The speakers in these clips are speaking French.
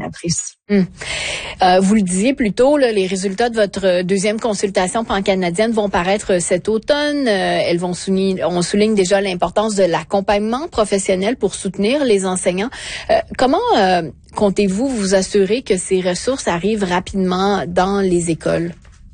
accompagnatrices. Vous le disiez plus tôt, là, les résultats de votre deuxième consultation pan-canadienne vont paraître cet automne. On souligne déjà l'importance de l'accompagnement professionnel pour soutenir les enseignants. Comment comptez-vous vous assurer que ces ressources arrivent rapidement dans les écoles?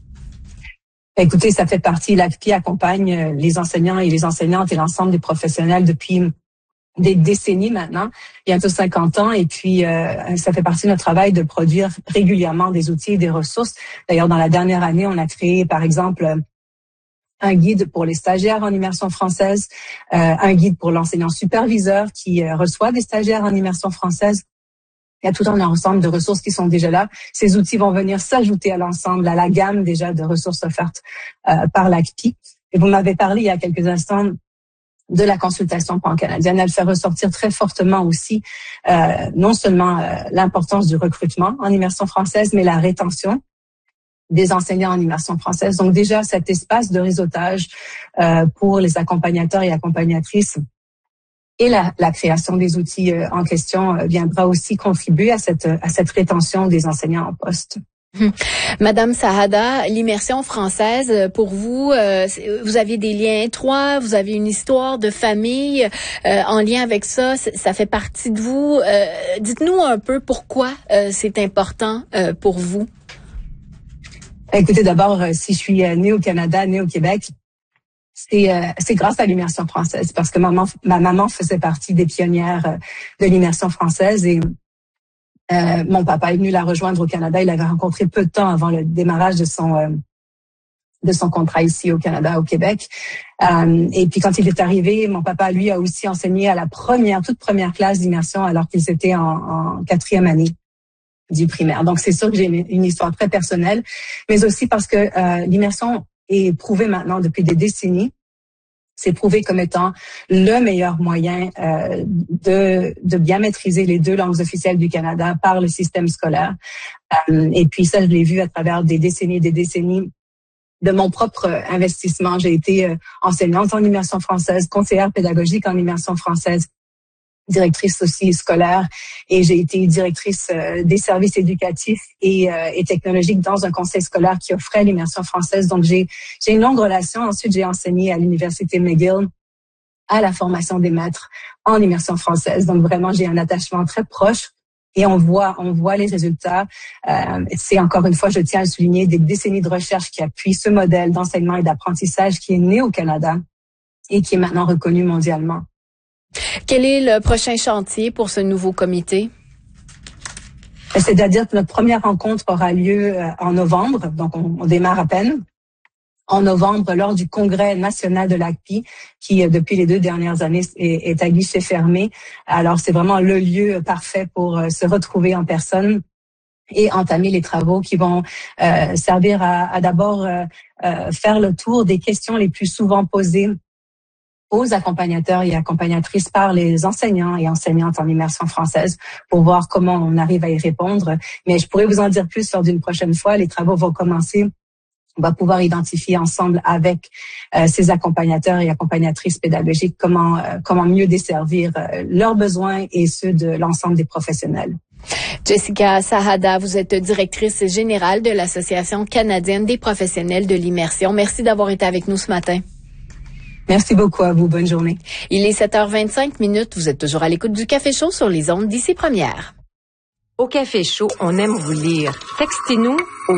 Écoutez, ça fait partie, l'ACPI accompagne les enseignants et les enseignantes et l'ensemble des professionnels depuis des décennies maintenant, bientôt 50 ans, et puis ça fait partie de notre travail de produire régulièrement des outils et des ressources. D'ailleurs, dans la dernière année, on a créé, par exemple, un guide pour les stagiaires en immersion française, un guide pour l'enseignant superviseur qui reçoit des stagiaires en immersion française. Il y a tout un ensemble de ressources qui sont déjà là. Ces outils vont venir s'ajouter à l'ensemble, à la gamme déjà de ressources offertes par l'ACPI. Et vous m'avez parlé il y a quelques instants de la consultation pan-canadienne. Elle fait ressortir très fortement aussi non seulement l'importance du recrutement en immersion française, mais la rétention des enseignants en immersion française. Donc déjà, cet espace de réseautage pour les accompagnateurs et accompagnatrices et la création des outils en question viendra aussi contribuer à cette rétention des enseignants en poste. Madame Sahada, l'immersion française, pour vous, vous avez des liens étroits, vous avez une histoire de famille en lien avec ça, ça fait partie de vous. Dites-nous un peu pourquoi c'est important pour vous. Écoutez, d'abord, si je suis née au Canada, née au Québec, c'est grâce à l'immersion française, parce que ma maman faisait partie des pionnières de l'immersion française et mon papa est venu la rejoindre au Canada. Il l'avait rencontré peu de temps avant le démarrage de son contrat ici au Canada, au Québec. Et puis quand il est arrivé, mon papa, lui, a aussi enseigné à la toute première classe d'immersion alors qu'ils étaient en 4e année du primaire. Donc c'est sûr que j'ai une histoire très personnelle, mais aussi parce que l'immersion est prouvée maintenant depuis des décennies. C'est prouvé comme étant le meilleur moyen de bien maîtriser les 2 langues officielles du Canada par le système scolaire. Et puis ça, je l'ai vu à travers des décennies de mon propre investissement. J'ai été enseignante en immersion française, conseillère pédagogique en immersion française, directrice aussi scolaire, et j'ai été directrice des services éducatifs et technologiques dans un conseil scolaire qui offrait l'immersion française. Donc j'ai une longue relation. Ensuite, j'ai enseigné à l'université McGill à la formation des maîtres en immersion française. Donc vraiment, j'ai un attachement très proche et on voit les résultats. C'est encore une fois, je tiens à le souligner, des décennies de recherche qui appuient ce modèle d'enseignement et d'apprentissage qui est né au Canada et qui est maintenant reconnu mondialement. Quel est le prochain chantier pour ce nouveau comité? C'est-à-dire que notre première rencontre aura lieu en novembre, donc on démarre à peine. En novembre, lors du congrès national de l'ACPI, qui depuis les 2 dernières années est à guichet fermé. Alors c'est vraiment le lieu parfait pour se retrouver en personne et entamer les travaux qui vont servir à d'abord faire le tour des questions les plus souvent posées aux accompagnateurs et accompagnatrices par les enseignants et enseignantes en immersion française pour voir comment on arrive à y répondre. Mais je pourrais vous en dire plus lors d'une prochaine fois. Les travaux vont commencer. On va pouvoir identifier ensemble avec ces accompagnateurs et accompagnatrices pédagogiques comment mieux desservir leurs besoins et ceux de l'ensemble des professionnels. Jessica Sahada, vous êtes directrice générale de l'Association canadienne des professionnels de l'immersion. Merci d'avoir été avec nous ce matin. Merci beaucoup à vous. Bonne journée. Il est 7h25. Vous êtes toujours à l'écoute du Café Chaud sur les ondes d'Ici Première. Au Café Chaud, on aime vous lire. Textez-nous au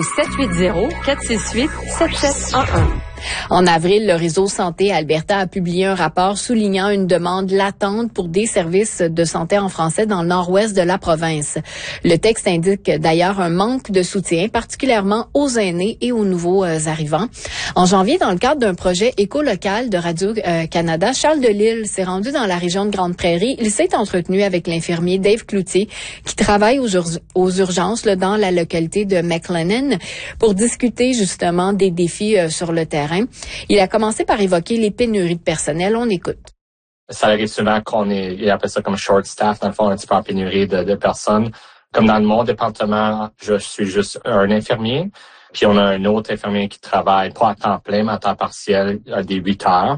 780-468-7711. En avril, le réseau Santé Alberta a publié un rapport soulignant une demande latente pour des services de santé en français dans le nord-ouest de la province. Le texte indique d'ailleurs un manque de soutien, particulièrement aux aînés et aux nouveaux arrivants. En janvier, dans le cadre d'un projet éco-local de Radio-Canada, Charles Delisle s'est rendu dans la région de Grande Prairie. Il s'est entretenu avec l'infirmier Dave Cloutier, qui travaille aux urgences dans la localité de McLennan, pour discuter justement des défis sur le terrain. Il a commencé par évoquer les pénuries de personnel. On écoute. Ça arrive souvent il appelle ça comme short staff, dans le fond, un petit peu en pénurie de personnes. Comme dans mon département, je suis juste un infirmier, puis on a un autre infirmier qui travaille pas à temps plein, mais à temps partiel, à des 8 heures.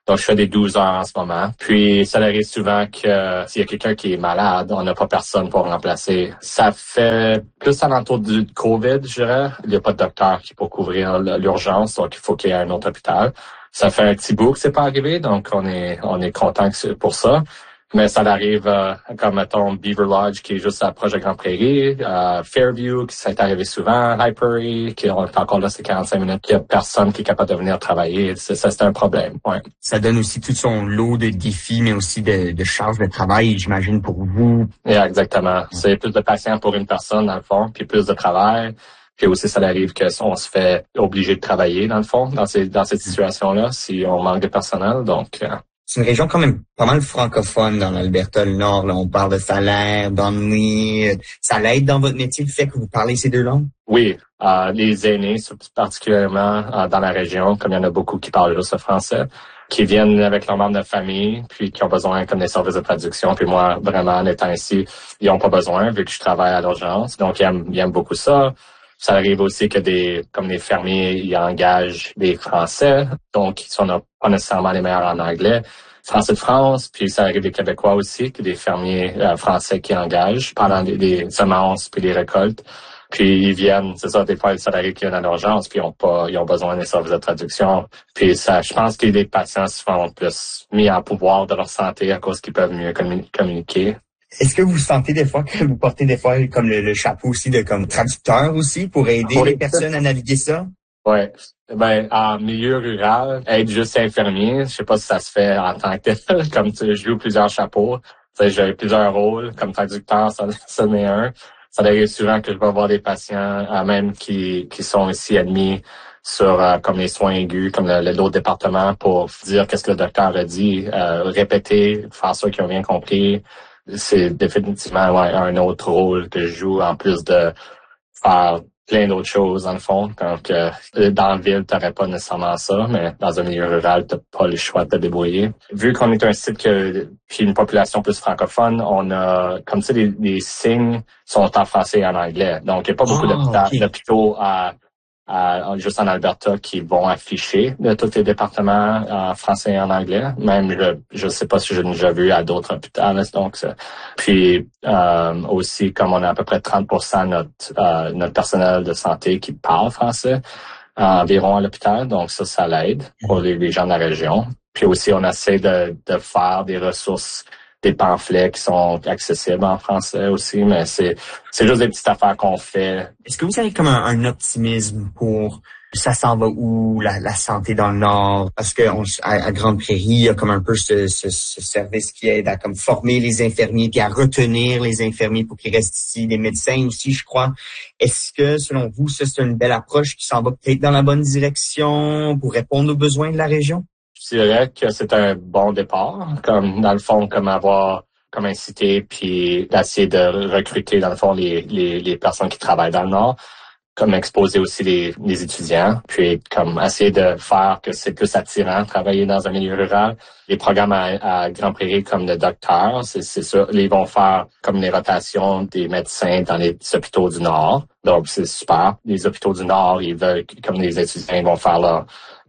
Donc, je fais des 12 heures en ce moment. Puis, ça arrive souvent que s'il y a quelqu'un qui est malade, on n'a pas personne pour remplacer. Ça fait plus alentour du COVID, je dirais. Il n'y a pas de docteur qui peut couvrir l'urgence, donc il faut qu'il y ait un autre hôpital. Ça fait un petit bout que c'est pas arrivé, donc on est content pour ça. Mais ça arrive comme, mettons, Beaver Lodge, qui est juste à proche de Grande Prairie, Fairview, qui s'est arrivé souvent, High Prairie, qui est encore là, c'est 45 minutes, qu'il y a personne qui est capable de venir travailler. C'est un problème, ouais. Ça donne aussi tout son lot de défis, mais aussi de charges de travail, j'imagine, pour vous. Yeah, exactement. C'est plus de patients pour une personne, dans le fond, puis plus de travail. Puis aussi, ça arrive qu'on se fait obligé de travailler, dans le fond, dans cette situation-là, si on manque de personnel, donc... C'est une région quand même pas mal francophone dans l'Alberta, le Nord. Là, on parle de salaire, d'ennui. Ça l'aide dans votre métier, le fait que vous parlez ces deux langues? Oui, les aînés, particulièrement dans la région, comme il y en a beaucoup qui parlent juste le français, qui viennent avec leurs membres de famille, puis qui ont besoin comme des services de traduction. Puis moi, vraiment, en étant ici, ils n'ont pas besoin, vu que je travaille à l'urgence. Donc, ils aiment beaucoup ça. Ça arrive aussi que comme des fermiers, ils engagent des Français, donc ils sont pas nécessairement les meilleurs en anglais. Français de France, puis ça arrive des Québécois aussi, que des fermiers français qui engagent pendant des semences puis des récoltes. Puis ils viennent, c'est ça, des fois, ça arrive qu'ils viennent à l'urgence, puis ils ont besoin des services de traduction. Puis ça, je pense que les patients se font plus mis en pouvoir de leur santé à cause qu'ils peuvent mieux communiquer. Est-ce que vous sentez des fois que vous portez des fois comme le chapeau aussi de comme traducteur aussi pour aider les personnes à naviguer ça? Ouais. Ben, en milieu rural, être juste infirmier, je sais pas si ça se fait en tant que tel, comme je joue plusieurs chapeaux. J'ai plusieurs rôles, comme traducteur, ça en est un. Ça arrive souvent que je vais voir des patients, même qui sont ici admis sur comme les soins aigus, comme l'autre département, pour dire qu'est-ce que le docteur a dit, répéter, faire ça qu'ils ont bien compris. C'est définitivement un autre rôle que je joue en plus de faire plein d'autres choses dans le fond. Donc, dans la ville, t'aurais pas nécessairement ça, mais dans un milieu rural, t'as pas le choix de te débrouiller. Vu qu'on est un site puis une population plus francophone, on a comme ça les signes sont en français et en anglais. Donc, il n'y a pas beaucoup d'hôpitaux juste en Alberta qui vont afficher de tous les départements en français et en anglais. Même, je sais pas si j'ai déjà vu à d'autres hôpitaux. Donc, puis aussi, comme on a à peu près 30% de notre personnel de santé qui parle français environ à l'hôpital. Donc, ça l'aide pour les gens de la région. Puis aussi, on essaie de faire des ressources, des pamphlets qui sont accessibles en français aussi, mais c'est juste des petites affaires qu'on fait. Est-ce que vous avez comme un optimisme pour ça s'en va où la santé dans le Nord? Parce que à Grande Prairie, il y a comme un peu ce service qui aide à comme former les infirmiers puis à retenir les infirmiers pour qu'ils restent ici, les médecins aussi, je crois. Est-ce que, selon vous, ça c'est une belle approche qui s'en va peut-être dans la bonne direction pour répondre aux besoins de la région? Je dirais que c'est un bon départ, comme dans le fond, comme avoir comme inciter puis d'essayer de recruter dans le fond les personnes qui travaillent dans le Nord, comme exposer aussi les étudiants, puis comme essayer de faire que c'est plus attirant de travailler dans un milieu rural. Les programmes à Grande Prairie comme le docteur, c'est sûr, ils vont faire comme les rotations des médecins dans les hôpitaux du Nord. Donc c'est super. Les hôpitaux du Nord, ils veulent comme les étudiants ils vont faire leur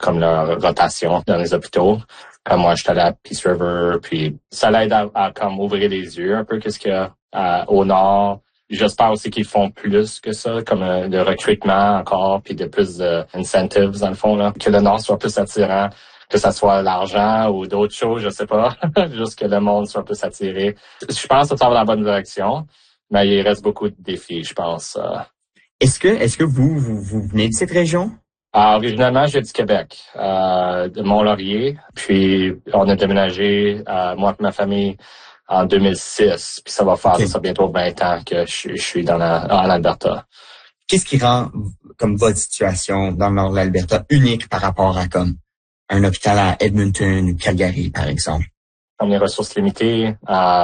rotation dans les hôpitaux. Comme moi, j'étais allé à Peace River, puis ça l'aide à comme ouvrir les yeux un peu qu'est-ce qu'il y a au Nord. J'espère aussi qu'ils font plus que ça, comme le recrutement encore, puis de plus d'incentives dans le fond, là, que le Nord soit plus attirant, que ça soit l'argent ou d'autres choses, je sais pas, juste que le monde soit plus attiré. Je pense que ça va dans la bonne direction, mais il reste beaucoup de défis, je pense. Est-ce que vous venez de cette région? Originalement, je viens du Québec, de Mont-Laurier, puis on a déménagé, moi et ma famille, en 2006, puis ça va faire ça bientôt 20 ans que je suis en Alberta. Qu'est-ce qui rend comme votre situation dans le nord de l'Alberta unique par rapport à comme un hôpital à Edmonton ou Calgary, par exemple? Comme les ressources limitées,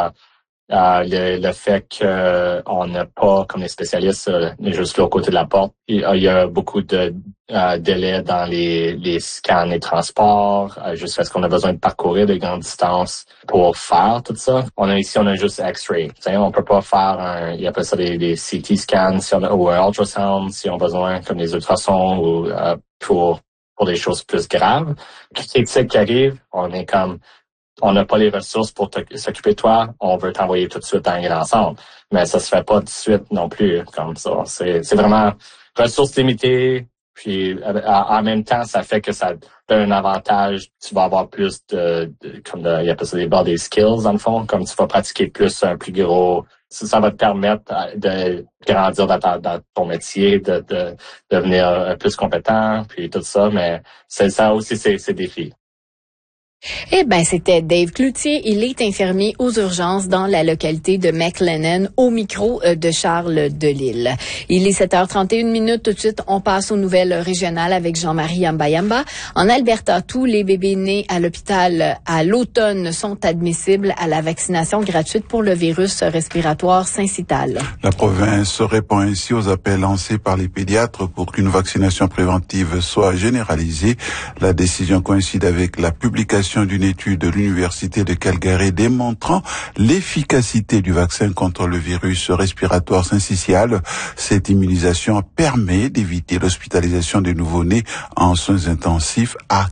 le fait qu'on n'a pas, comme les spécialistes, juste l'autre côté de la porte. Il y a beaucoup de délais dans les scans et transports, jusqu'à ce qu'on a besoin de parcourir de grandes distances pour faire tout ça. On a juste X-ray. On peut pas faire ils appellent ça des CT scans ou un ultrasound si on a besoin, comme les ultrasons ou pour pour des choses plus graves. Critique qui arrive, on est comme, on n'a pas les ressources pour s'occuper de toi, on veut t'envoyer tout de suite dans un grand centre. Mais ça se fait pas tout de suite non plus comme ça. C'est vraiment ressources limitées, puis en même temps, ça fait que ça donne un avantage. Tu vas avoir plus il y a pas des body skills dans le fond, comme tu vas pratiquer plus un plus gros. Ça va te permettre de grandir dans ton métier, de devenir plus compétent, puis tout ça. Mais ça aussi, c'est défis. Eh ben, c'était Dave Cloutier. Il est infirmier aux urgences dans la localité de McLennan, au micro de Charles Delisle. Il est 7h31. Tout de suite, on passe aux nouvelles régionales avec Jean-Marie Yamba. En Alberta, tous les bébés nés à l'hôpital à l'automne sont admissibles à la vaccination gratuite pour le virus respiratoire syncytial. La province répond ainsi aux appels lancés par les pédiatres pour qu'une vaccination préventive soit généralisée. La décision coïncide avec la publication d'une étude de l'Université de Calgary démontrant l'efficacité du vaccin contre le virus respiratoire syncytial. Cette immunisation permet d'éviter l'hospitalisation des nouveau-nés en soins intensifs à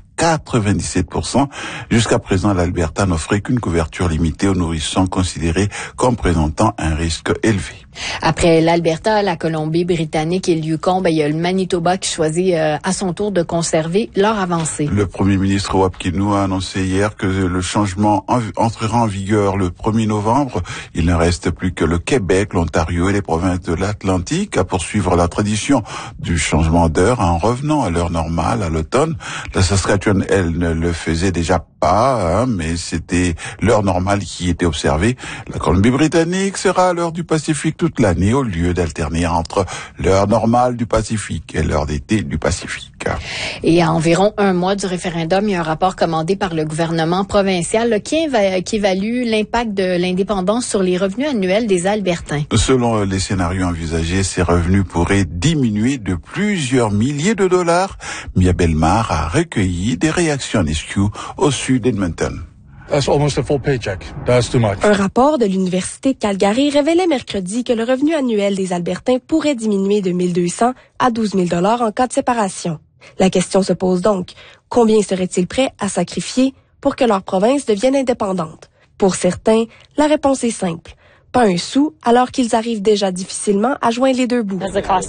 97%. Jusqu'à présent, l'Alberta n'offrait qu'une couverture limitée aux nourrissons considérés comme présentant un risque élevé. Après l'Alberta, la Colombie-Britannique et le Yukon, il y a le Manitoba qui choisit à son tour de conserver leur avancée. Le premier ministre Wapkinou a annoncé hier que le changement entrera en vigueur le 1er novembre. Il ne reste plus que le Québec, l'Ontario et les provinces de l'Atlantique à poursuivre la tradition du changement d'heure en revenant à l'heure normale à l'automne. La Saskatchewan, elle, ne le faisait déjà pas, mais c'était l'heure normale qui était observée. La Colombie-Britannique sera à l'heure du Pacifique toute l'année au lieu d'alterner entre l'heure normale du Pacifique et l'heure d'été du Pacifique. Et à environ un mois du référendum, il y a un rapport commandé par le gouvernement provincial qui évalue l'impact de l'indépendance sur les revenus annuels des Albertains. Selon les scénarios envisagés, ces revenus pourraient diminuer de plusieurs milliers de dollars. Mia Belmar a recueilli des réactions en SQ au sud d'Edmonton. That's almost a full paycheck. That's too much. Un rapport de l'Université de Calgary révélait mercredi que le revenu annuel des Albertains pourrait diminuer de 1 200 à 12 000 $ en cas de séparation. La question se pose donc, combien seraient-ils prêts à sacrifier pour que leur province devienne indépendante? Pour certains, la réponse est simple. Pas un sou, alors qu'ils arrivent déjà difficilement à joindre les deux bouts.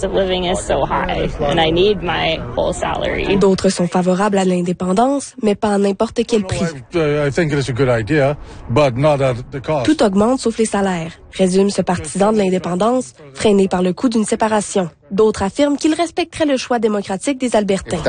D'autres sont favorables à l'indépendance, mais pas à n'importe quel prix. Tout augmente sauf les salaires, résume ce partisan de l'indépendance, freiné par le coût d'une séparation. D'autres affirment qu'ils respecteraient le choix démocratique des Albertains.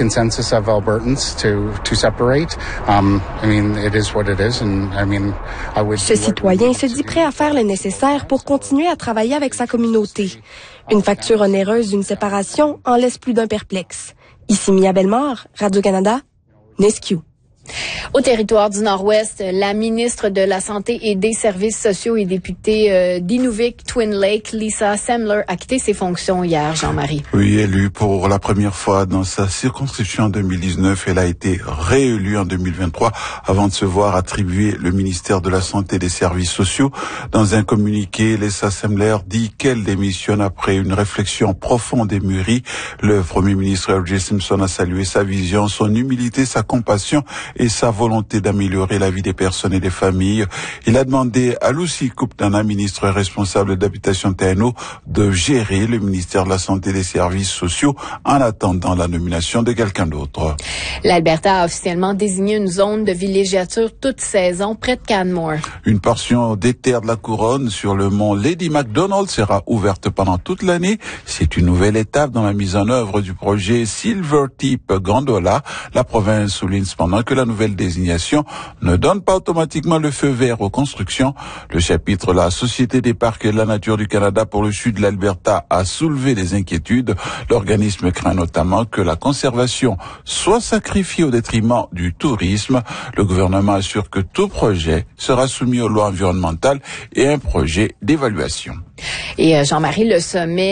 Ce citoyen se dit prêt à faire le nécessaire pour continuer à travailler avec sa communauté. Une facture onéreuse d'une séparation en laisse plus d'un perplexe. Ici Mia Belmar, Radio-Canada, Nesquiu. Au territoire du Nord-Ouest, la ministre de la Santé et des Services sociaux et députée d'Inuvik Twin Lake, Lisa Semler, a quitté ses fonctions hier, Jean-Marie. Oui, élue pour la première fois dans sa circonscription en 2019, elle a été réélue en 2023 avant de se voir attribuer le ministère de la Santé et des Services sociaux. Dans un communiqué, Lisa Semler dit qu'elle démissionne après une réflexion profonde et mûrie. Le premier ministre O.J. Simpson a salué sa vision, son humilité, sa compassion et sa volonté d'améliorer la vie des personnes et des familles. Il a demandé à Lucy Kuptana, ministre responsable d'Habitation Taino, de gérer le ministère de la Santé et des Services sociaux en attendant la nomination de quelqu'un d'autre. L'Alberta a officiellement désigné une zone de villégiature toute saison près de Canmore. Une portion des terres de la couronne sur le mont Lady Macdonald sera ouverte pendant toute l'année. C'est une nouvelle étape dans la mise en œuvre du projet Silvertip Gondola. La province souligne cependant que la nouvelle désignation ne donne pas automatiquement le feu vert aux constructions. Le chapitre La Société des parcs et de la nature du Canada pour le sud de l'Alberta a soulevé des inquiétudes. L'organisme craint notamment que la conservation soit sacrifiée au détriment du tourisme. Le gouvernement assure que tout projet sera soumis aux lois environnementales et un projet d'évaluation. Et Jean-Marie, le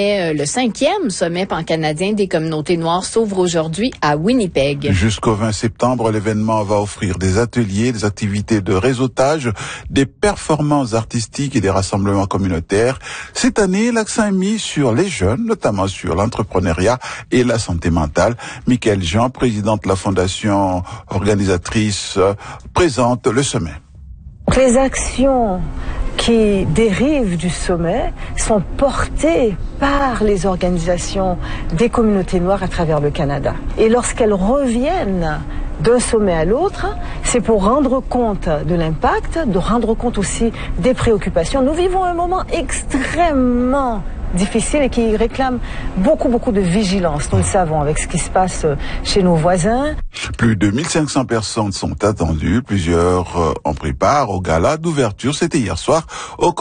5e sommet pan-canadien des communautés noires s'ouvre aujourd'hui à Winnipeg. Jusqu'au 20 septembre, l'événement va offrir des ateliers, des activités de réseautage, des performances artistiques et des rassemblements communautaires. Cette année, l'accent est mis sur les jeunes, notamment sur l'entrepreneuriat et la santé mentale. Michael Jean, président de la fondation organisatrice, présente le sommet. Les actions qui dérivent du sommet sont portées par les organisations des communautés noires à travers le Canada. Et lorsqu'elles reviennent d'un sommet à l'autre, c'est pour rendre compte de l'impact, de rendre compte aussi des préoccupations. Nous vivons un moment extrêmement difficile et qui réclame beaucoup de vigilance. Nous le savons avec ce qui se passe chez nos voisins. Plus de 1500 personnes sont attendues. Plusieurs ont pris part au gala d'ouverture. C'était hier soir au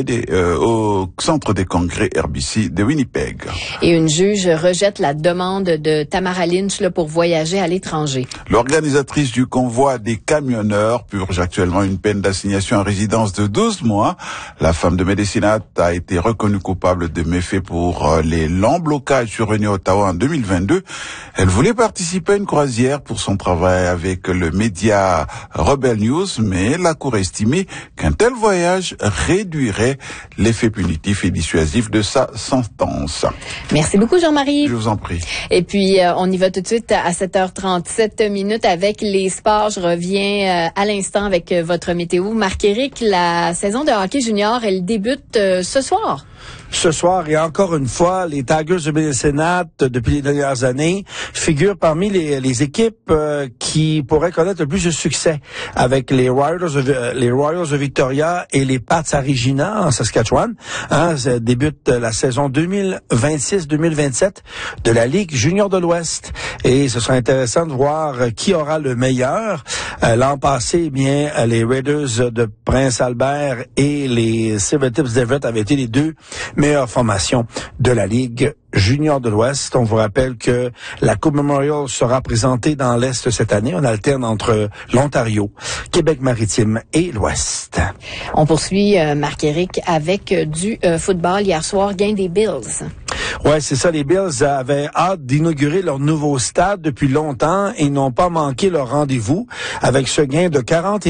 centre des congrès RBC de Winnipeg. Et une juge rejette la demande de Tamara Lynch pour voyager à l'étranger. L'organisatrice du convoi des camionneurs purge actuellement une peine d'assignation à résidence de 12 mois. La femme de Médécinat a été reconnue coupable de méfaits pour les longs blocages survenus à Ottawa en 2022. Elle voulait participer à une croisière pour son travail avec le média Rebel News, mais la Cour a estimé qu'un tel voyage réduirait l'effet punitif et dissuasif de sa sentence. Merci beaucoup, Jean-Marie. Je vous en prie. Et puis, on y va tout de suite à 7h37 avec les sports. Je reviens à l'instant avec votre météo. Marc-Éric, la saison de hockey junior, elle débute ce soir. Ce soir, et encore une fois, les Tigers de Médécinat, depuis les dernières années, figurent parmi les équipes qui pourraient connaître le plus de succès, avec les Royals de Victoria et les Pats à Regina en Saskatchewan. Ça débute la saison 2026-2027 de la Ligue junior de l'Ouest. Et ce sera intéressant de voir qui aura le meilleur. L'an passé, les Raiders de Prince-Albert et les Silvertips d'Everett avaient été les deux meilleure formation de la Ligue junior de l'Ouest. On vous rappelle que la Coupe Memorial sera présentée dans l'Est cette année. On alterne entre l'Ontario, Québec-Maritime et l'Ouest. On poursuit, Marc-Éric, avec du football. Hier soir, gain des Bills. Ouais, c'est ça. Les Bills avaient hâte d'inaugurer leur nouveau stade depuis longtemps et n'ont pas manqué leur rendez-vous avec ce gain de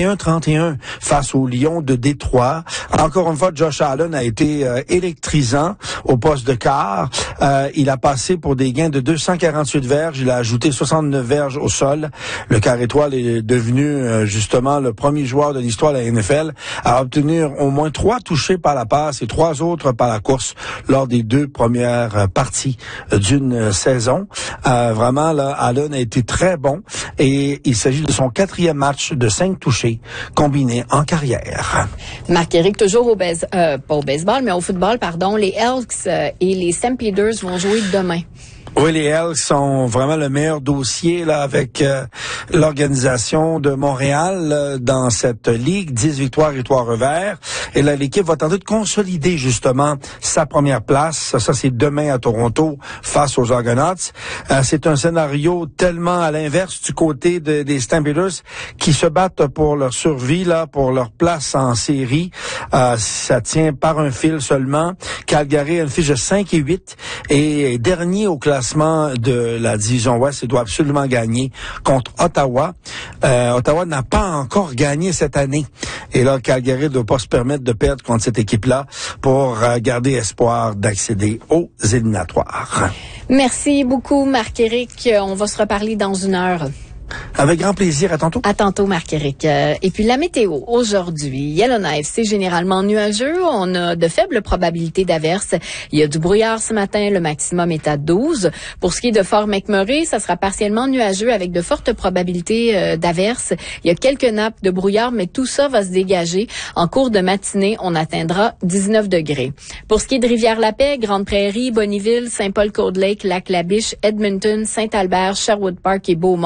41-31 face aux Lions de Détroit. Encore une fois, Josh Allen a été électrisant au poste de quart. Il a passé pour des gains de 248 verges. Il a ajouté 69 verges au sol. Le quart étoile est devenu justement le premier joueur de l'histoire de la NFL à obtenir au moins 3 touchés par la passe et 3 autres par la course lors des 2 premières parties d'une saison. Vraiment, là, Allen a été très bon et il s'agit de son 4e match de 5 touchés combinés en carrière. Marc-Éric, toujours pas au baseball, mais au football, pardon, les Elks et les Stampeders vont jouer demain. Oui, les Elks sont vraiment le meilleur dossier là avec l'organisation de Montréal dans cette ligue, 10 victoires et 3 revers. Et là, l'équipe va tenter de consolider justement sa première place. Ça c'est demain à Toronto face aux Argonauts. C'est un scénario tellement à l'inverse du côté des Stampeders qui se battent pour leur survie, là, pour leur place en série. Ça tient par un fil seulement. Calgary a une fiche de 5-8 et dernier au classement de la division Ouest, il doit absolument gagner contre Ottawa. Ottawa n'a pas encore gagné cette année. Et là, Calgary ne doit pas se permettre de perdre contre cette équipe-là pour garder espoir d'accéder aux éliminatoires. Merci beaucoup, Marc-Éric. On va se reparler dans 1 heure. Avec grand plaisir. À tantôt. À tantôt, Marc-Éric. Et puis la météo aujourd'hui. Yellowknife, c'est généralement nuageux. On a de faibles probabilités d'averses. Il y a du brouillard ce matin. Le maximum est à 12. Pour ce qui est de Fort McMurray, ça sera partiellement nuageux avec de fortes probabilités d'averses. Il y a quelques nappes de brouillard, mais tout ça va se dégager. En cours de matinée, on atteindra 19 degrés. Pour ce qui est de Rivière-la-Paix, Grande Prairie, Bonnyville, Saint-Paul-Cold Lake, Lac-La-Biche, Edmonton, Saint-Albert, Sherwood Park et Beaumont,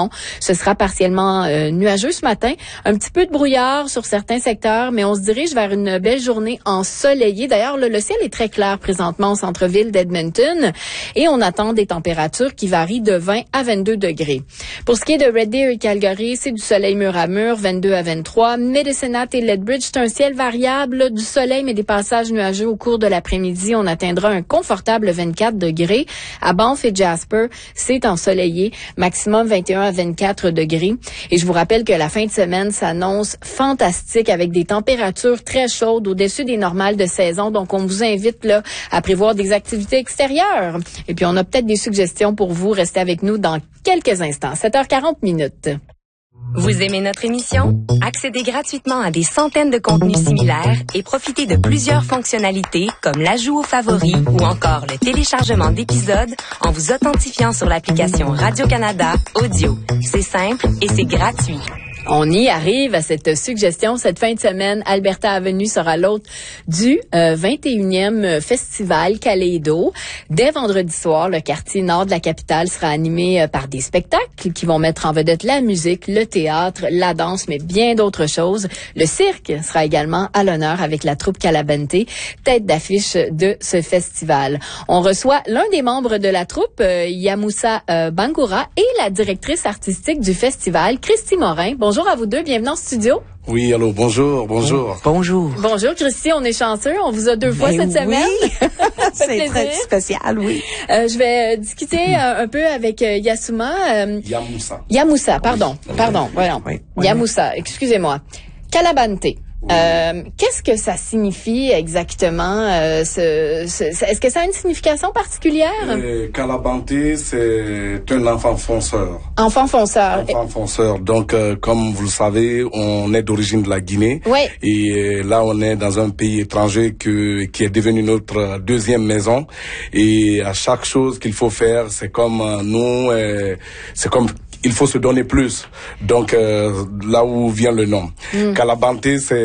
Ce sera partiellement nuageux ce matin. Un petit peu de brouillard sur certains secteurs, mais on se dirige vers une belle journée ensoleillée. D'ailleurs, le ciel est très clair présentement au centre-ville d'Edmonton et on attend des températures qui varient de 20 à 22 degrés. Pour ce qui est de Red Deer et Calgary, c'est du soleil mur à mur, 22 à 23. Medicine Hat et Lethbridge, c'est un ciel variable, du soleil mais des passages nuageux au cours de l'après-midi. On atteindra un confortable 24 degrés. À Banff et Jasper, c'est ensoleillé, maximum 21 à 24 degrés. Et je vous rappelle que la fin de semaine s'annonce fantastique avec des températures très chaudes au-dessus des normales de saison. Donc, on vous invite là à prévoir des activités extérieures. Et puis, on a peut-être des suggestions pour vous. Restez avec nous dans quelques instants. 7h40 minutes. Vous aimez notre émission? Accédez gratuitement à des centaines de contenus similaires et profitez de plusieurs fonctionnalités comme l'ajout aux favoris ou encore le téléchargement d'épisodes en vous authentifiant sur l'application Radio-Canada Audio. C'est simple et c'est gratuit. On y arrive à cette suggestion. Cette fin de semaine, Alberta Avenue sera l'hôte du 21e festival Kaleido. Dès vendredi soir, le quartier nord de la capitale sera animé par des spectacles qui vont mettre en vedette la musique, le théâtre, la danse, mais bien d'autres choses. Le cirque sera également à l'honneur avec la troupe Calabante, tête d'affiche de ce festival. On reçoit l'un des membres de la troupe, Yamoussa Bangoura, et la directrice artistique du festival, Christy Morin. Bonjour à vous deux, bienvenue en studio. Oui, allô, bonjour. Bonjour. Bonjour Christy, on est chanceux, on vous a deux fois cette semaine. C'est très spécial, oui. Je vais discuter un peu avec Yamoussa, pardon. Oui. Yamoussa, excusez-moi. Calabante. Qu'est-ce que ça signifie exactement? Est-ce que ça a une signification particulière? Calabante, c'est un enfant fonceur. Enfant fonceur. Enfant fonceur. Donc, comme vous le savez, on est d'origine de la Guinée. Oui. Et là, on est dans un pays étranger qui est devenu notre deuxième maison. Et à chaque chose qu'il faut faire, c'est comme nous, c'est comme il faut se donner plus. Donc, là où vient le nom. Calabante,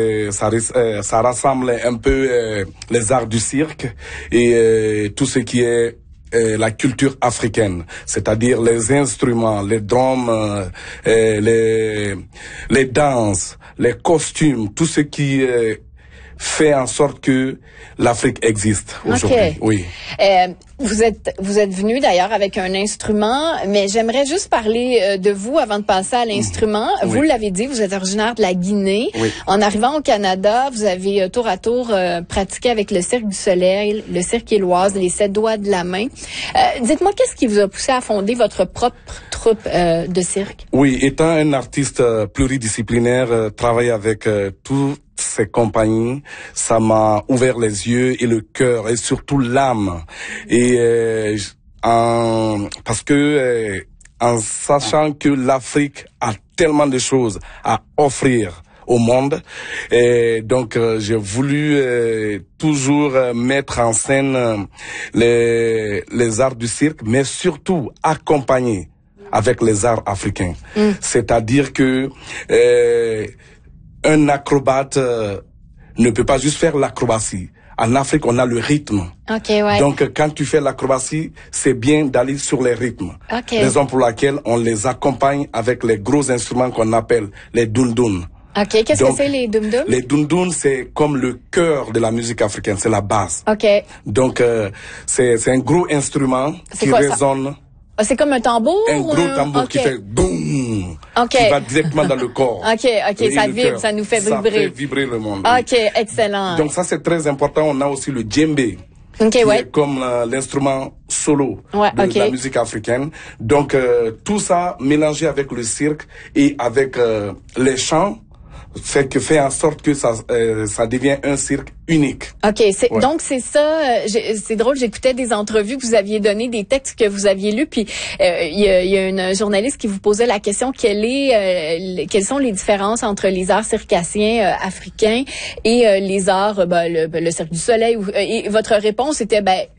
ça rassemble un peu les arts du cirque et tout ce qui est la culture africaine, c'est-à-dire les instruments, les drums, les danses, les costumes, tout ce qui fait en sorte que l'Afrique existe aujourd'hui. Okay. Oui. Vous êtes venu d'ailleurs avec un instrument, mais j'aimerais juste parler de vous avant de passer à l'instrument. Oui. Vous l'avez dit, vous êtes originaire de la Guinée. Oui. En arrivant au Canada, vous avez tour à tour pratiqué avec le Cirque du Soleil, le Cirque Éloise, les 7 doigts de la main. Dites-moi, qu'est-ce qui vous a poussé à fonder votre propre troupe de cirque? Oui, étant un artiste pluridisciplinaire, travailler avec toutes ces compagnies, ça m'a ouvert les yeux et le cœur et surtout l'âme. Et parce que en sachant que l'Afrique a tellement de choses à offrir au monde, et donc j'ai voulu toujours mettre en scène les arts du cirque, mais surtout accompagner avec les arts africains. C'est-à-dire que un acrobate ne peut pas juste faire l'acrobatie. En Afrique, on a le rythme. Okay, ouais. Donc, quand tu fais l'acrobatie, c'est bien d'aller sur les rythmes. Okay. Raison pour laquelle on les accompagne avec les gros instruments qu'on appelle les dundun. OK. Qu'est-ce que c'est, les dum-dum? Les dundun, c'est comme le cœur de la musique africaine. C'est la base. OK. Donc, c'est un gros instrument qui résonne. C'est comme un tambour? Un gros tambour qui fait boum, qui va directement dans le corps. OK, ça vibre, ça nous fait vibrer. Ça fait vibrer le monde. OK, excellent. Donc ça, c'est très important. On a aussi le djembé, qui est comme l'instrument solo de la musique africaine. Donc tout ça mélangé avec le cirque et avec les chants, fait en sorte que ça devient un cirque unique. OK, donc c'est ça, c'est drôle, j'écoutais des entrevues que vous aviez données, des textes que vous aviez lus, puis il y a une journaliste qui vous posait la question quelles sont les différences entre les arts circassiens africains et les arts le Cirque du Soleil, et votre réponse était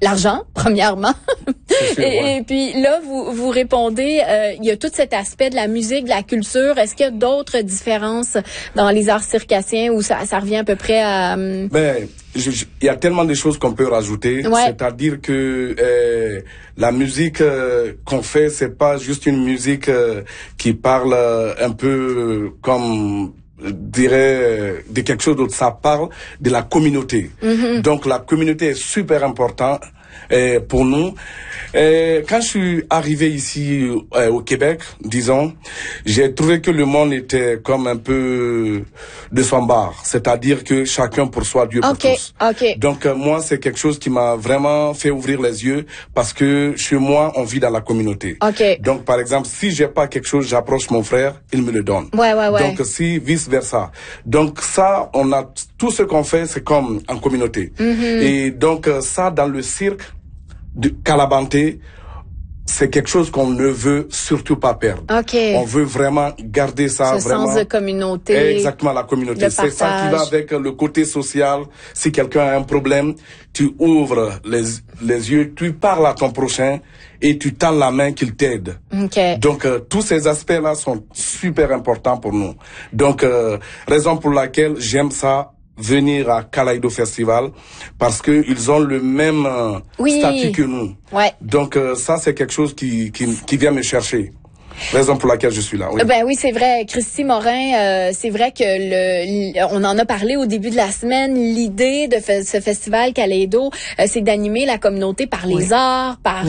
l'argent, premièrement. Sûr, ouais. Et puis là, vous répondez, il y a tout cet aspect de la musique, de la culture. Est-ce qu'il y a d'autres différences dans les arts circassiens où ça revient à peu près à... Ben, il y a tellement de choses qu'on peut rajouter. Ouais. C'est-à-dire que la musique qu'on fait, c'est pas juste une musique qui parle un peu comme... je dirais de quelque chose d'autre, ça parle de la communauté. Donc la communauté est super importante pour nous. Quand je suis arrivé ici au Québec, disons, j'ai trouvé que le monde était comme un peu de son bar, c'est-à-dire que chacun pour soi, Dieu pour tous. Donc moi, c'est quelque chose qui m'a vraiment fait ouvrir les yeux parce que chez moi, on vit dans la communauté. Donc par exemple, si j'ai pas quelque chose, j'approche mon frère, il me le donne. Donc si vice versa. Donc ça, on a tout ce qu'on fait, c'est comme en communauté. Et donc ça, dans le cirque de Calabanté, c'est quelque chose qu'on ne veut surtout pas perdre. On veut vraiment garder ça, ce vraiment. sens de communauté. Exactement, la communauté. C'est ça qui va avec le côté social. Si quelqu'un a un problème, tu ouvres les yeux, tu parles à ton prochain et tu tends la main qu'il t'aide. Donc, tous ces aspects-là sont super importants pour nous. Donc, raison pour laquelle j'aime ça, venir à Kaleido Festival, parce que ils ont le même statut que nous. Donc ça, c'est quelque chose qui vient me chercher. Raison pour laquelle je suis là. Ben oui, c'est vrai. Christy Morin, c'est vrai que on en a parlé au début de la semaine. L'idée de ce festival Kaleido, c'est d'animer la communauté par les arts, par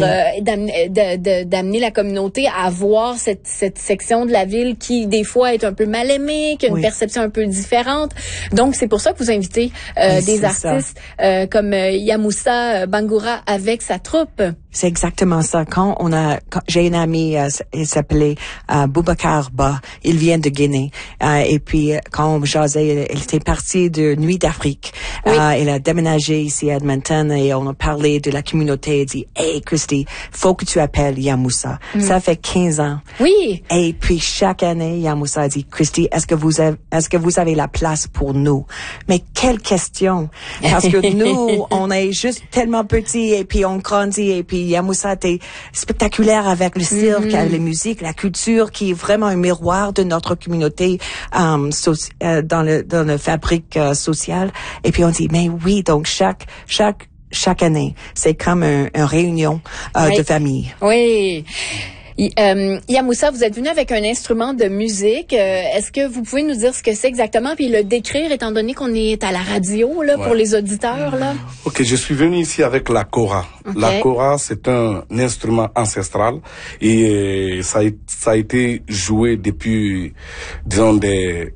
d'amener la communauté à voir cette section de la ville qui des fois est un peu mal aimée, qui a une perception un peu différente. Donc c'est pour ça que vous invitez des artistes comme Yamoussa Bangoura avec sa troupe. C'est exactement ça. J'ai une amie, il s'appelait Boubacar Ba. Il vient de Guinée. Et puis, quand on jasait, il était parti de Nuit d'Afrique. Il a déménagé ici à Edmonton et on a parlé de la communauté. Il dit, hey, Christy, faut que tu appelles Yamoussa. Ça fait 15 ans. Et puis, chaque année, Yamoussa dit, Christy, est-ce que vous avez la place pour nous? Mais quelle question! Parce que nous, on est juste tellement petits et puis on grandit et puis Yamoussa était spectaculaire avec le cirque, la musique, la culture, qui est vraiment un miroir de notre communauté dans le fabrique sociale. Et puis on dit, mais oui, donc chaque année, c'est comme une réunion de famille. Yamoussa, vous êtes venu avec un instrument de musique. Est-ce que vous pouvez nous dire ce que c'est exactement puis le décrire, étant donné qu'on est à la radio là pour les auditeurs là? Ok, je suis venu ici avec la kora. La kora, c'est un instrument ancestral et ça a été joué depuis, disons, des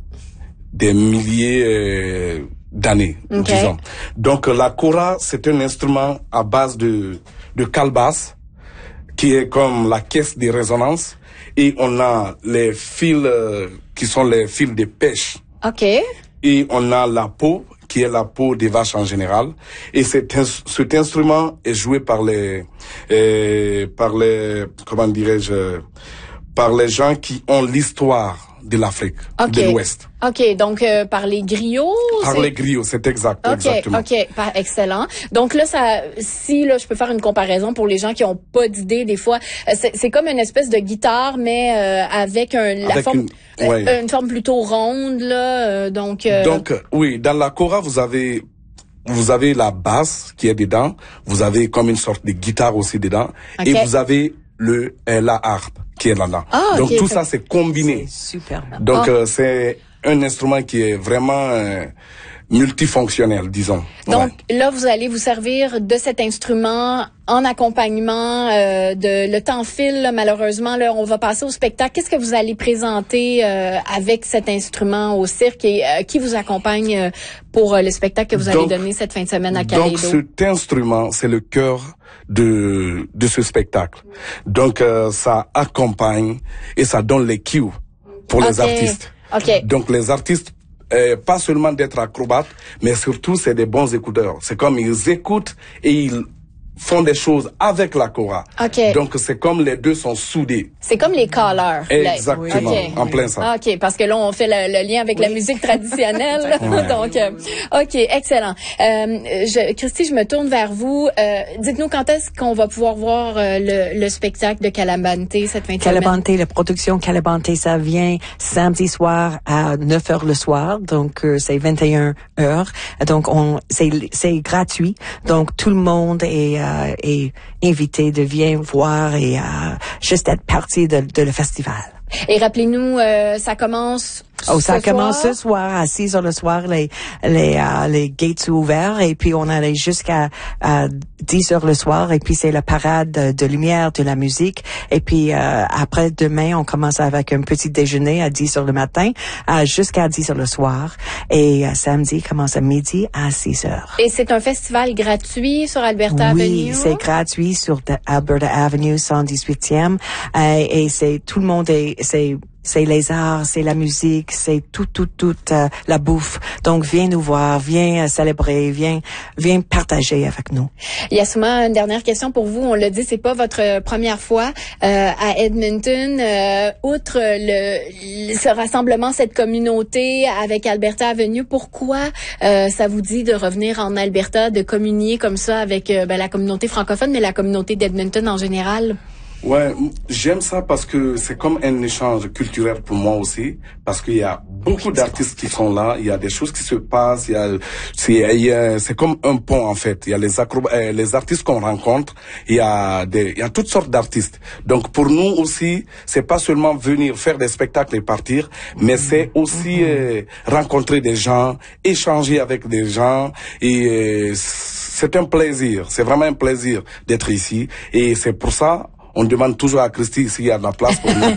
milliers d'années, disons. Donc la kora, c'est un instrument à base de calebasse, qui est comme la caisse de résonance, et on a les fils qui sont les fils de pêche. Et on a la peau, qui est la peau des vaches en général. Et cet instrument est joué par les comment dirais-je, par les gens qui ont l'histoire de l'Afrique, de l'Ouest. Donc par les griots? Par les griots, c'est exactement. Excellent. Donc là, je peux faire une comparaison pour les gens qui ont pas d'idée, des fois, c'est comme une espèce de guitare, mais avec une forme plutôt ronde, là. Donc oui, dans la kora, vous avez la basse qui est dedans, vous avez comme une sorte de guitare aussi dedans, et vous avez la harpe qui est là-dedans. Donc tout ça, c'est combiné. C'est super. Donc c'est un instrument qui est vraiment multifonctionnel, disons. Donc là, vous allez vous servir de cet instrument en accompagnement de le temps file, là, malheureusement. Là, on va passer au spectacle. Qu'est-ce que vous allez présenter avec cet instrument au cirque et qui vous accompagne pour le spectacle que vous allez donner cette fin de semaine à Kaleido? Donc cet instrument, c'est le cœur de ce spectacle. Donc ça accompagne et ça donne les cues pour les artistes. Donc les artistes, pas seulement d'être acrobates, mais surtout c'est des bons écouteurs. C'est comme ils écoutent et ils font des choses avec la Cora. Okay. Donc c'est comme les deux sont soudés. C'est comme les callers. Exactement, okay. en plein ça. OK, parce que là on fait le lien avec la musique traditionnelle. Donc OK, excellent. Christy, je me tourne vers vous. Dites-nous quand est-ce qu'on va pouvoir voir le spectacle de Calabante cette fin de semaine? Calabante, la production Calabante, ça vient samedi soir à 9h le soir, donc c'est 21h. Donc c'est gratuit. Donc tout le monde est invité de venir voir et juste être partie de le festival. Et rappelez-nous, ça commence ça commence ce soir à 6h le soir, les gates sont ouverts et puis on allait jusqu'à 10h le soir et puis c'est la parade de lumière, de la musique et puis après demain on commence avec un petit déjeuner à 10h le matin jusqu'à 10h le soir et samedi commence à midi à 6h. Et c'est un festival gratuit sur Alberta Avenue? Oui, c'est gratuit sur Alberta Avenue 118e et c'est tout le monde c'est les arts, c'est la musique, c'est toute la bouffe. Donc, viens nous voir, viens célébrer, viens partager avec nous. Yasuma, une dernière question pour vous. On l'a dit, c'est pas votre première fois à Edmonton. Outre ce rassemblement, cette communauté avec Alberta Avenue, pourquoi ça vous dit de revenir en Alberta, de communier comme ça avec la communauté francophone, mais la communauté d'Edmonton en général? Ouais, j'aime ça parce que c'est comme un échange culturel pour moi aussi, parce qu'il y a beaucoup d'artistes qui sont là, il y a des choses qui se passent, c'est comme un pont en fait. Il y a les artistes qu'on rencontre, il y a toutes sortes d'artistes. Donc pour nous aussi, c'est pas seulement venir faire des spectacles et partir, mais c'est aussi rencontrer des gens, échanger avec des gens et c'est un plaisir, c'est vraiment un plaisir d'être ici et c'est pour ça on demande toujours à Christy s'il y a de la place pour nous.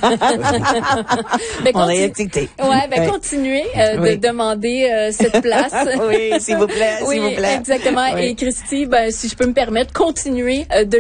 On est excité. Continuez de demander cette place. Oui, s'il vous plaît, s'il vous plaît. Exactement. Oui. Et Christy, si je peux me permettre, continuez de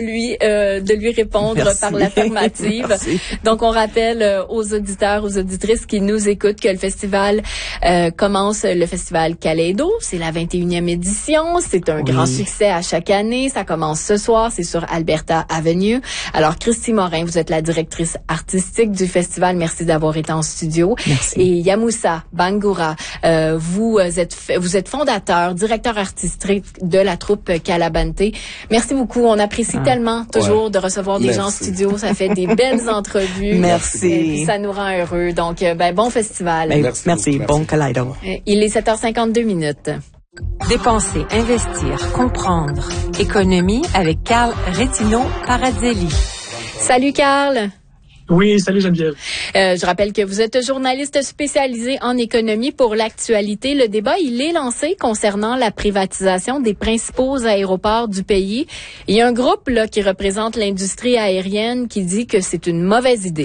lui répondre par l'affirmative. Donc, on rappelle aux auditeurs, aux auditrices qui nous écoutent que le festival commence, le festival Kaleido. C'est la 21e édition. C'est un grand succès à chaque année. Ça commence ce soir. C'est sur Alberta Avenue. Alors, Christy Morin, vous êtes la directrice artistique du festival. Merci d'avoir été en studio. Merci. Et Yamoussa Bangoura, vous êtes fondateur, directeur artistique de la troupe Calabante. Merci beaucoup. On apprécie tellement toujours de recevoir des gens en studio. Ça fait des belles entrevues. Merci. Et puis ça nous rend heureux. Donc, bon festival. Merci. Bon Kaleido. Il est 7h52 minutes. Dépenser, investir, comprendre. Économie avec Carl Retino-Paradzelli. Salut Carl. Oui, salut Geneviève. Je rappelle que vous êtes journaliste spécialisé en économie pour l'actualité. Le débat, il est lancé concernant la privatisation des principaux aéroports du pays. Il y a un groupe là qui représente l'industrie aérienne qui dit que c'est une mauvaise idée.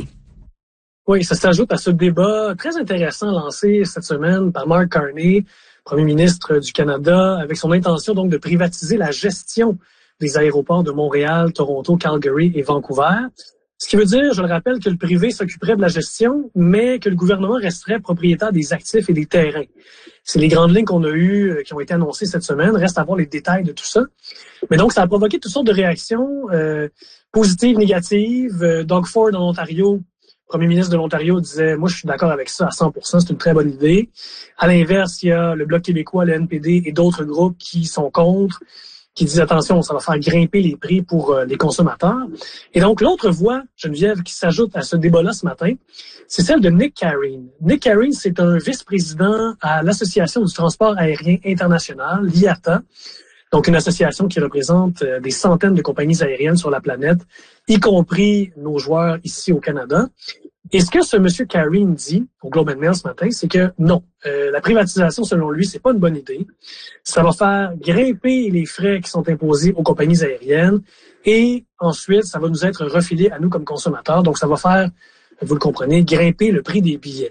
Oui, ça s'ajoute à ce débat très intéressant lancé cette semaine par Mark Carney, Premier ministre du Canada, avec son intention donc de privatiser la gestion des aéroports de Montréal, Toronto, Calgary et Vancouver. Ce qui veut dire, je le rappelle, que le privé s'occuperait de la gestion, mais que le gouvernement resterait propriétaire des actifs et des terrains. C'est les grandes lignes qu'on a eues, qui ont été annoncées cette semaine. Reste à voir les détails de tout ça. Mais donc, ça a provoqué toutes sortes de réactions positives, négatives. Doug Ford en Ontario, Premier ministre de l'Ontario, disait « Moi, je suis d'accord avec ça à 100%, c'est une très bonne idée. » À l'inverse, il y a le Bloc québécois, le NPD et d'autres groupes qui sont contre, qui disent attention, ça va faire grimper les prix pour les consommateurs. Et donc, l'autre voix, Geneviève, qui s'ajoute à ce débat-là ce matin, c'est celle de Nick Careen. Nick Careen, c'est un vice-président à l'Association du transport aérien international, l'IATA, donc une association qui représente des centaines de compagnies aériennes sur la planète, y compris nos joueurs ici au Canada. Et ce que ce monsieur Careen dit au Globe and Mail ce matin, c'est que non, la privatisation, selon lui, c'est pas une bonne idée. Ça va faire grimper les frais qui sont imposés aux compagnies aériennes et ensuite, ça va nous être refilé à nous comme consommateurs. Donc, ça va faire, vous le comprenez, grimper le prix des billets.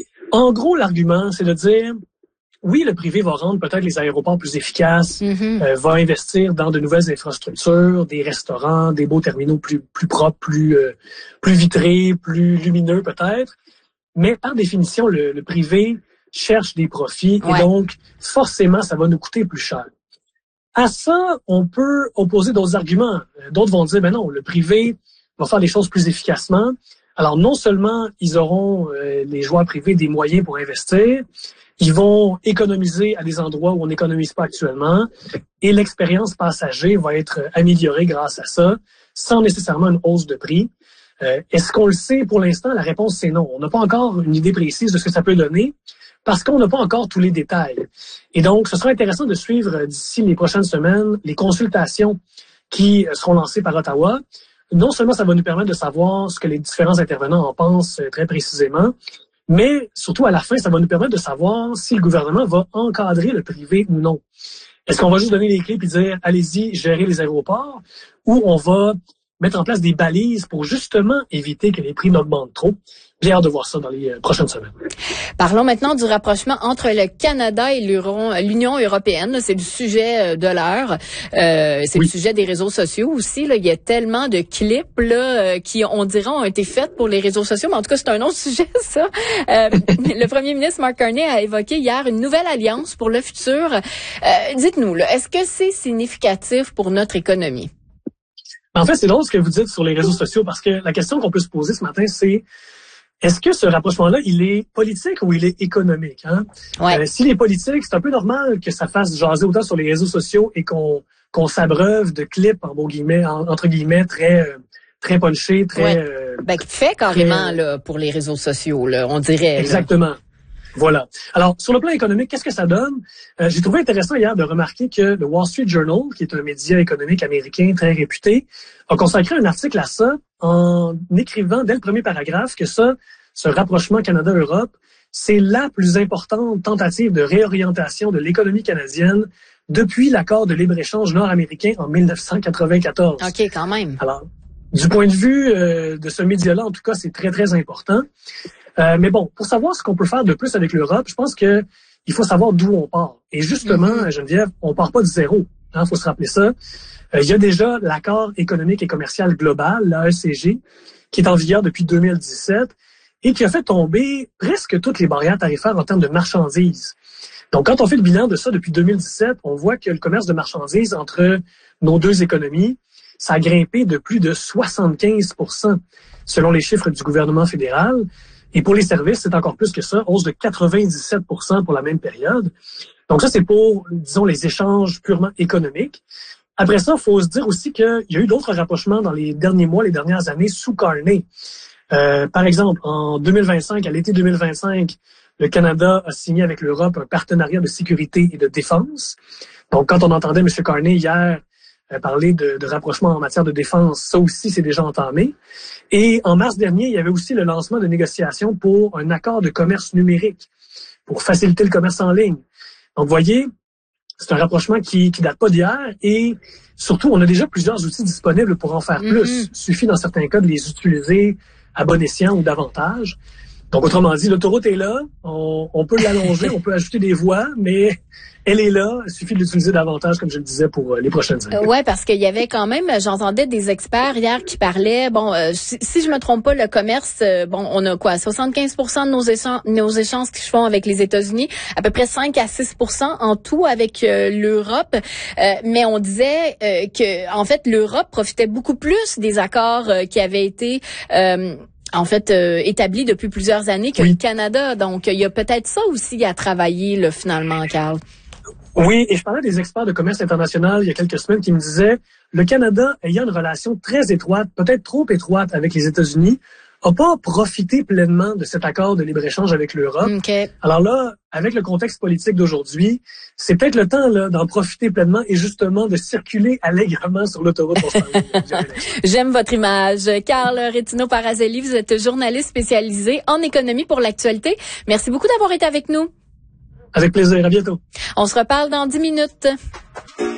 En gros, l'argument, c'est de dire, oui, le privé va rendre peut-être les aéroports plus efficaces, va investir dans de nouvelles infrastructures, des restaurants, des beaux terminaux plus propres, plus vitrés, plus lumineux peut-être. Mais par définition, le privé cherche des profits et donc forcément, ça va nous coûter plus cher. À ça, on peut opposer d'autres arguments. D'autres vont dire, ben non, le privé va faire les choses plus efficacement. Alors, non seulement ils auront, les joueurs privés, des moyens pour investir, ils vont économiser à des endroits où on n'économise pas actuellement, et l'expérience passager va être améliorée grâce à ça, sans nécessairement une hausse de prix. Est-ce qu'on le sait pour l'instant? La réponse, c'est non. On n'a pas encore une idée précise de ce que ça peut donner, parce qu'on n'a pas encore tous les détails. Et donc, ce sera intéressant de suivre d'ici les prochaines semaines les consultations qui seront lancées par Ottawa. Non seulement ça va nous permettre de savoir ce que les différents intervenants en pensent très précisément, mais surtout à la fin, ça va nous permettre de savoir si le gouvernement va encadrer le privé ou non. Est-ce qu'on va juste donner les clés puis dire « allez-y, gérez les aéroports » ou on va mettre en place des balises pour justement éviter que les prix n'augmentent trop? J'ai hâte de voir ça dans les prochaines semaines. Parlons maintenant du rapprochement entre le Canada et l'Union européenne. C'est le sujet de l'heure. C'est le sujet des réseaux sociaux aussi. Là. Il y a tellement de clips là, qui, on dirait, ont été faits pour les réseaux sociaux, mais en tout cas, c'est un autre sujet, ça. Le premier ministre Mark Carney a évoqué hier une nouvelle alliance pour le futur. Dites-nous, là, est-ce que c'est significatif pour notre économie? En fait, c'est drôle ce que vous dites sur les réseaux sociaux, parce que la question qu'on peut se poser ce matin, c'est est-ce que ce rapprochement-là, il est politique ou il est économique? Hein? Ouais. S'il est politique, c'est un peu normal que ça fasse jaser autant sur les réseaux sociaux et qu'on s'abreuve de clips, entre guillemets, très punchés, très... Ouais. Fait carrément là, pour les réseaux sociaux, là, on dirait. Exactement. Là. Voilà. Alors, sur le plan économique, qu'est-ce que ça donne? J'ai trouvé intéressant hier de remarquer que le Wall Street Journal, qui est un média économique américain très réputé, a consacré un article à ça en écrivant dès le premier paragraphe que ce rapprochement Canada-Europe, c'est la plus importante tentative de réorientation de l'économie canadienne depuis l'accord de libre-échange nord-américain en 1994. OK, quand même. Alors, du point de vue de ce média-là, en tout cas, c'est très, très important. Mais bon, pour savoir ce qu'on peut faire de plus avec l'Europe, je pense que il faut savoir d'où on part. Et justement, Geneviève, on part pas de zéro. Hein, faut se rappeler ça. Il y a déjà l'accord économique et commercial global, l'AECG, qui est en vigueur depuis 2017 et qui a fait tomber presque toutes les barrières tarifaires en termes de marchandises. Donc, quand on fait le bilan de ça depuis 2017, on voit que le commerce de marchandises entre nos deux économies, ça a grimpé de plus de 75% selon les chiffres du gouvernement fédéral. Et pour les services, c'est encore plus que ça, hausse de 97% pour la même période. Donc ça, c'est pour, disons, les échanges purement économiques. Après ça, il faut se dire aussi qu'il y a eu d'autres rapprochements dans les derniers mois, les dernières années, sous Carney. Par exemple, en 2025, à l'été 2025, le Canada a signé avec l'Europe un partenariat de sécurité et de défense. Donc, quand on entendait M. Carney hier parler de rapprochement en matière de défense, ça aussi, c'est déjà entamé. Et en mars dernier, il y avait aussi le lancement de négociations pour un accord de commerce numérique pour faciliter le commerce en ligne. Donc, vous voyez, c'est un rapprochement qui date pas d'hier et surtout, on a déjà plusieurs outils disponibles pour en faire plus. Il suffit, dans certains cas, de les utiliser à bon escient ou davantage. Donc, autrement dit, l'autoroute est là, on peut l'allonger, on peut ajouter des voies, mais elle est là, il suffit de l'utiliser davantage, comme je le disais, pour les prochaines années. Ouais, parce qu'il y avait quand même, j'entendais des experts hier qui parlaient, si je me trompe pas, le commerce, on a quoi, 75% de nos échanges qui se font avec les États-Unis, à peu près 5 à 6% en tout avec l'Europe, mais on disait que, en fait, l'Europe profitait beaucoup plus des accords qui avaient été établi depuis plusieurs années que le Canada. Donc, il y a peut-être ça aussi à travailler, là, finalement, Carl. Oui, et je parlais des experts de commerce international il y a quelques semaines qui me disaient le Canada, ayant une relation très étroite, peut-être trop étroite avec les États-Unis, n'a pas profité pleinement de cet accord de libre-échange avec l'Europe. Okay. Alors là, avec le contexte politique d'aujourd'hui, c'est peut-être le temps là d'en profiter pleinement et justement de circuler allègrement sur l'autoroute pour se parler. J'aime votre image. Carl Retino-Parazelli, vous êtes journaliste spécialisé en économie pour l'actualité. Merci beaucoup d'avoir été avec nous. Avec plaisir. À bientôt. On se reparle dans 10 minutes.